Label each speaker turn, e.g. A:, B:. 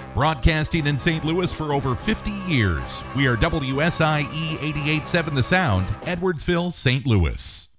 A: Broadcasting in St. Louis for over 50 years. We are WSIE 88.7 The Sound, Edwardsville, St. Louis.